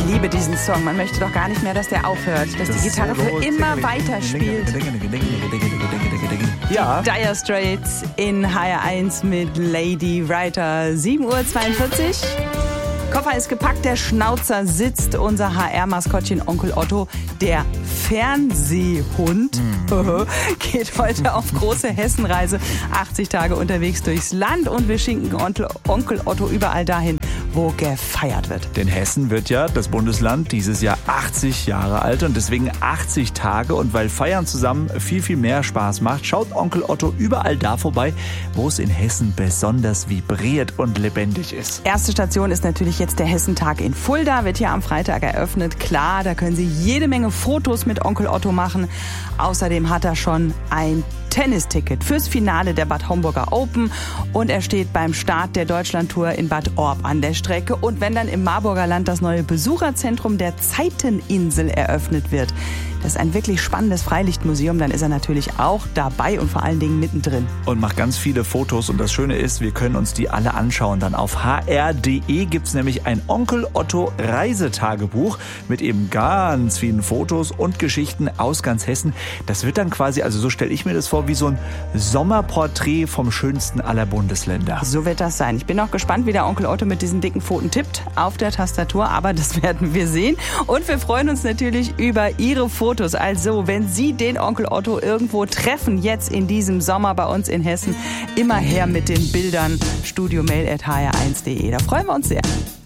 liebe diesen Song. Man möchte doch gar nicht mehr, dass der aufhört, dass die Gitarre für immer weiter spielt. Ja. Die Dire Straits in HR1 mit Lady Writer. 7:42 Uhr. Koffer ist gepackt, der Schnauzer sitzt. Unser HR-Maskottchen Onkel Otto, der Fernsehhund, geht heute auf große Hessenreise. 80 Tage unterwegs durchs Land und wir schinken Onkel Otto überall dahin, wo gefeiert wird. Denn Hessen wird ja, das Bundesland, dieses Jahr 80 Jahre alt und deswegen 80 Tage. Und weil Feiern zusammen viel, viel mehr Spaß macht, schaut Onkel Otto überall da vorbei, wo es in Hessen besonders vibriert und lebendig ist. Erste Station ist natürlich jetzt der Hessentag in Fulda, wird hier am Freitag eröffnet. Klar, da können Sie jede Menge Fotos mit Onkel Otto machen. Außerdem hat er schon ein Tennisticket fürs Finale der Bad Homburger Open und er steht beim Start der Deutschlandtour in Bad Orb an der Strecke. Und wenn dann im Marburger Land das neue Besucherzentrum der Zeiteninsel eröffnet wird, das ist ein wirklich spannendes Freilichtmuseum, dann ist er natürlich auch dabei und vor allen Dingen mittendrin. Und macht ganz viele Fotos und das Schöne ist, wir können uns die alle anschauen. Dann auf hr.de gibt's nämlich ein Onkel Otto Reisetagebuch mit eben ganz vielen Fotos und Geschichten aus ganz Hessen. Das wird dann quasi, also so stelle ich mir das vor, wie so ein Sommerporträt vom schönsten aller Bundesländer. So wird das sein. Ich bin auch gespannt, wie der Onkel Otto mit diesen dicken Pfoten tippt auf der Tastatur, aber das werden wir sehen. Und wir freuen uns natürlich über Ihre Fotos. Also, wenn Sie den Onkel Otto irgendwo treffen, jetzt in diesem Sommer bei uns in Hessen, immer her mit den Bildern. studiomail@hr1.de. Da freuen wir uns sehr.